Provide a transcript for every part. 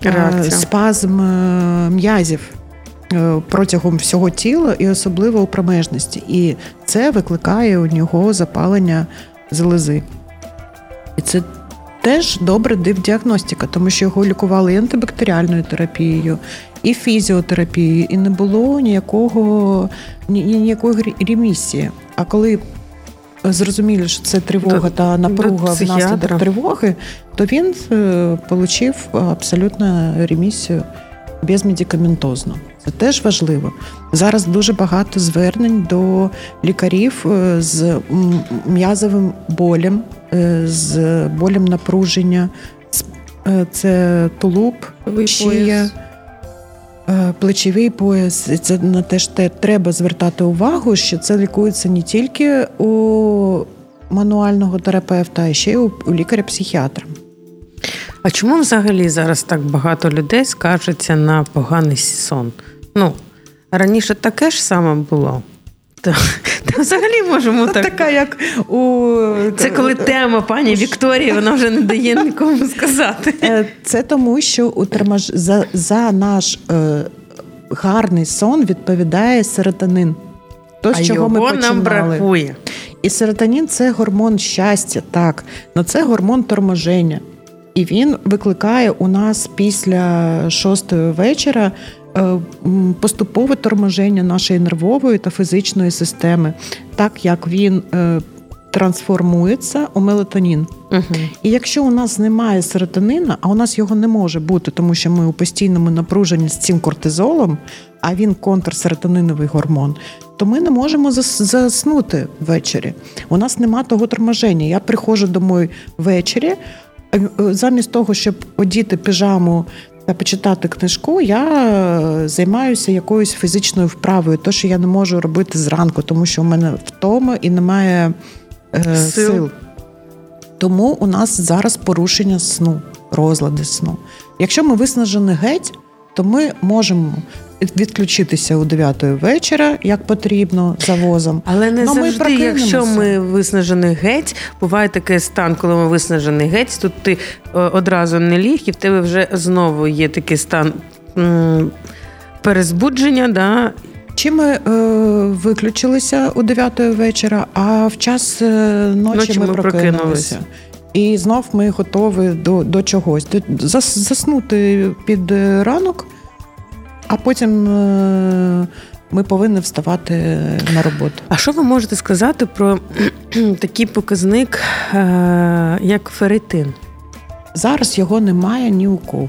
спазм м'язів протягом всього тіла і особливо у промежності. І це викликає у нього запалення залози. І це теж добра діагностика, тому що його лікували і антибактеріальною терапією, і фізіотерапією, і не було ніякої ремісії. А коли зрозуміли, що це тривога та напруга внаслідок тривоги, то він отримав абсолютно ремісію безмедикаментозно. Це теж важливо. Зараз дуже багато звернень до лікарів з м'язовим болем, з болем напруження. Це тулуб, шия, плечовий пояс. Це на те ж треба звертати увагу, що це лікується не тільки у мануального терапевта, а ще й у лікаря-психіатра. А чому взагалі зараз так багато людей скаржаться на поганий сон? Раніше таке ж саме було. Та взагалі можемо так. Така, як Це коли тема пані Вікторії, вона вже не дає нікому сказати. Це тому, що за наш гарний сон відповідає серотонин. То, з чого ми починали. Нам бракує. І серотонін – це гормон щастя, так. Але це гормон торможення. І він викликає у нас після 6-ї вечора поступове торможення нашої нервової та фізичної системи, так як він трансформується у мелатонін. Угу. І якщо у нас немає серотонину, а у нас його не може бути, тому що ми у постійному напруженні з цим кортизолом, а він контрсеротониновий гормон, то ми не можемо заснути ввечері. У нас нема того торможення. Я приходжу домой ввечері, замість того, щоб одіти піжаму та почитати книжку, я займаюся якоюсь фізичною вправою, то, що я не можу робити зранку, тому що у мене втома і немає сил. Тому у нас зараз порушення сну, розлади сну. Якщо ми виснажені геть, то ми можемо відключитися о 9-ї вечора, як потрібно, за возом. Але не завжди, якщо ми виснажені геть, буває такий стан, коли ми виснажені геть, тут ти одразу не ліг, і в тебе вже знову є такий стан перезбудження, да? Чи ми виключилися о 9-ї вечора, а в час ночі ми прокинулися. І знов ми готові до чогось. Заснути під ранок, а потім ми повинні вставати на роботу. А що ви можете сказати про такий показник, як ферритин? Зараз його немає ні у кого.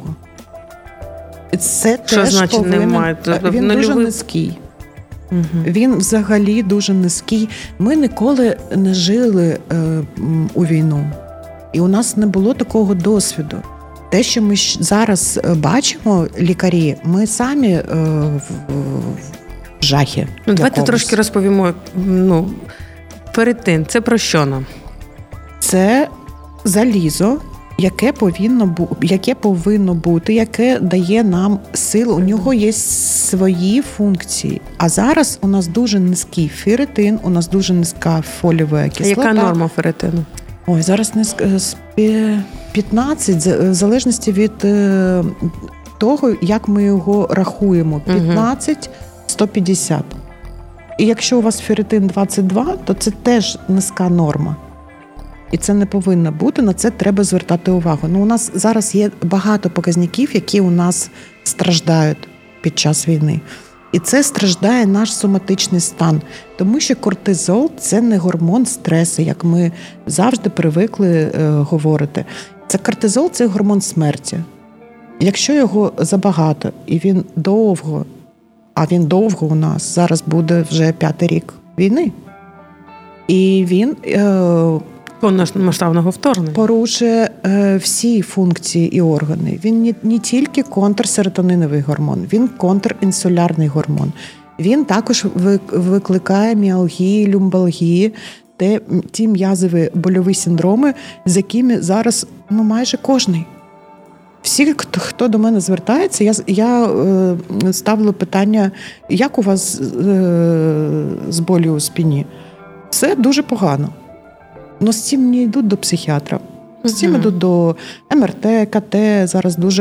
Це що теж значить немає? Він дуже низький. Угу. Він взагалі дуже низький. Ми ніколи не жили у війну. І у нас не було такого досвіду. Те, що ми зараз бачимо, лікарі, ми самі в жахі. Давайте трошки розповімо. Ферритин – це про що нам? Це залізо, яке повинно бути, яке дає нам силу. У нього є свої функції. А зараз у нас дуже низький ферритин, у нас дуже низька фолієва кислота. Яка норма ферритину? Ой, зараз 15, в залежності від того, як ми його рахуємо. 15, 150. І якщо у вас ферритин 22, то це теж низька норма. І це не повинно бути, на це треба звертати увагу. У нас зараз є багато показників, які у нас страждають під час війни. І це страждає наш соматичний стан. Тому що кортизол – це не гормон стресу, як ми завжди привикли говорити. Це кортизол – це гормон смерті. Якщо його забагато, і він довго, а він довго у нас, зараз буде вже 5-й рік війни. І він повномасштабного вторгнення порушує всі функції і органи. Він не тільки контрсеротониновий гормон, він контрінсулярний гормон. Він також викликає міалгії, люмбалгії, ті м'язові больові синдроми, з якими зараз майже кожний. Всі, хто до мене звертається, я ставлю питання, як у вас з болю у спині? Все дуже погано. Но з цим не йдуть до психіатра. З цим йдуть до МРТ, КТ, зараз дуже